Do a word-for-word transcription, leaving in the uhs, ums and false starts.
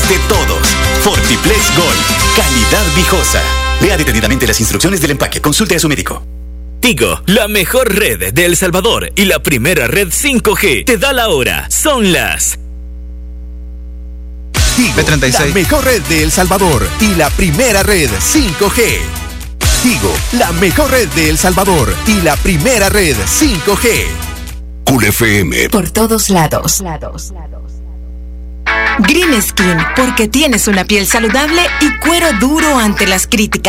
de todos. Fortiplex Gold. Calidad viejosa. Lea detenidamente las instrucciones del empaque. Consulte a su médico. Tigo, la mejor red de El Salvador y la primera red cinco G. Te da la hora. Son las... Tigo, treinta y seis. La mejor red de El Salvador y la primera red cinco G. Tigo, la mejor red de El Salvador y la primera red cinco G. Cool F M. Por todos lados. Green Skin, porque tienes una piel saludable y cuero duro ante las críticas.